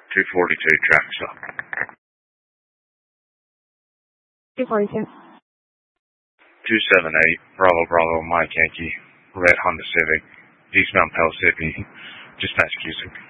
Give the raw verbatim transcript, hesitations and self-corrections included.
two forty-two, track stop. two forty-two. two seventy-eight, Bravo Bravo, Mike Yankee, Red Honda Civic, eastbound Pellissippi, dispatch Cusick.